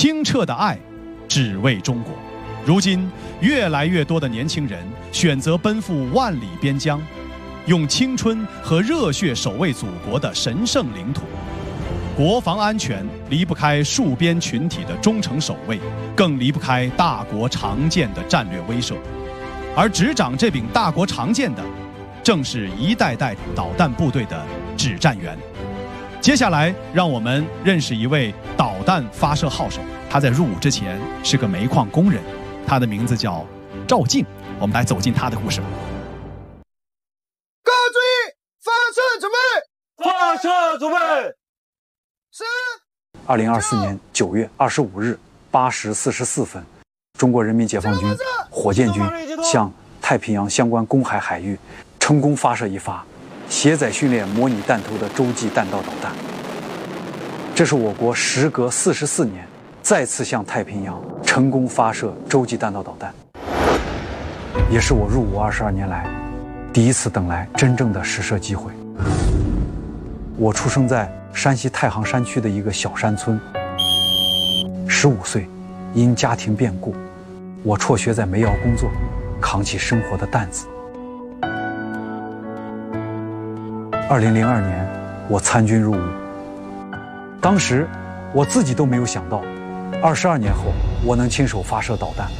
清澈的爱，只为中国。如今，越来越多的年轻人选择奔赴万里边疆，用青春和热血守卫祖国的神圣领土。国防安全离不开戍边群体的忠诚守卫，更离不开大国长剑的战略威慑。而执掌这柄大国长剑的，正是一代代导弹部队的指战员。接下来，让我们认识一位导弹发射号手。他在入伍之前是个煤矿工人，他的名字叫赵静。我们来走进他的故事。 各注意，发射准备！ 发射准备！ 是。 2024年9月25日8时44分，中国人民解放军火箭军向太平洋相关公海海域成功发射一发携载训练模拟弹头的洲际弹道导弹。这是我国时隔44年再次向太平洋成功发射洲际弹道导弹，也是我入伍22年来第一次等来真正的试射机会。我出生在山西太行山区的一个小山村，15岁，因家庭变故，我辍学在煤窑工作，扛起生活的担子。2002年，我参军入伍。当时，我自己都没有想到，22年后我能亲手发射导弹，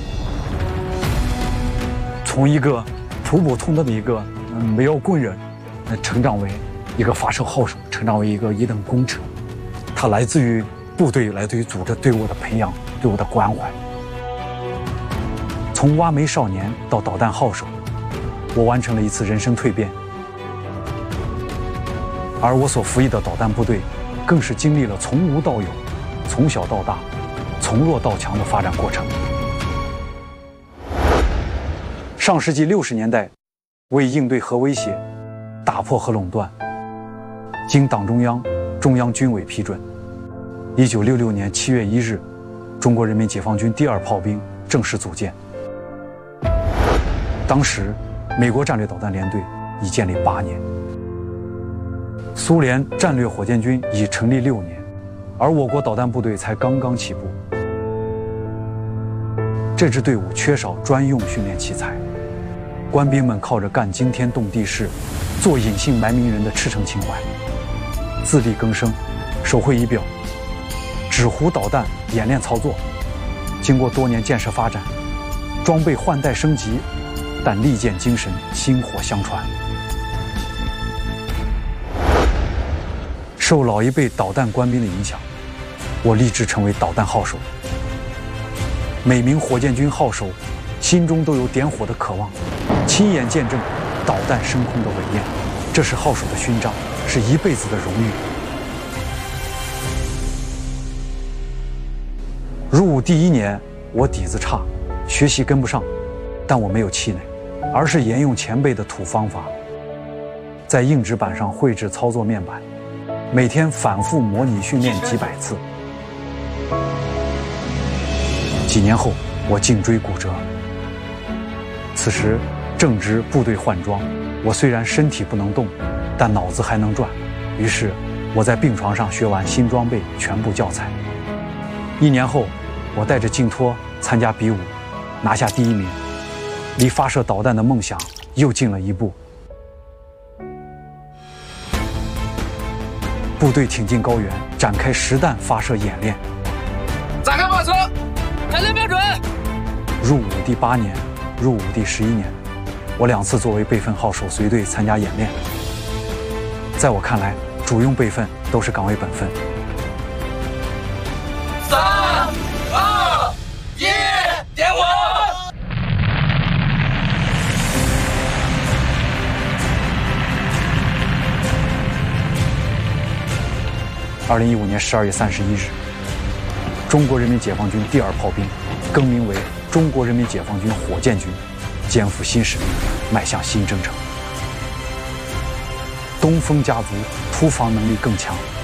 从一个普普通通的一个煤窑工人，成长为一个发射号手，成长为一个一等功臣。它来自于部队，来自于组织对我的培养，对我的关怀。从挖煤少年到导弹号手，我完成了一次人生蜕变。而我所服役的导弹部队，更是经历了从无到有、从小到大、从弱到强的发展过程。上世纪60年代，为应对核威胁、打破核垄断，经党中央、中央军委批准，1966年7月1日，中国人民解放军第2炮兵正式组建。当时，美国战略导弹联队已建立8年，苏联战略火箭军已成立6年，而我国导弹部队才刚刚起步。这支队伍缺少专用训练器材，官兵们靠着干惊天动地事、做隐姓埋名人的赤诚情怀，自力更生，手绘仪表，纸糊导弹演练操作。经过多年建设发展，装备换代升级，但利剑精神薪火相传。受老一辈导弹官兵的影响，我立志成为导弹号手。每名火箭军号手心中都有点火的渴望，亲眼见证导弹升空的伟业，这是号手的勋章，是一辈子的荣誉。入伍第1年，我底子差，学习跟不上，但我没有气馁，而是沿用前辈的土方法，在硬纸板上绘制操作面板，每天反复模拟训练几百次。几年后，我颈椎骨折。此时正值部队换装，我虽然身体不能动，但脑子还能转。于是我在病床上学完新装备全部教材。1年后，我带着劲托参加比武，拿下第1名，离发射导弹的梦想又近了一步。部队挺进高原，展开实弹发射演练。 展开发射，演练标准。 入伍第8年，入伍第11年，我2次作为备份号手随队参加演练。在我看来，主用备份都是岗位本分。 3、2、1，点火 ！2015年12月31日，中国人民解放军第2炮兵更名为中国人民解放军火箭军，肩负新使命，迈向新征程。东风家族突防能力更强，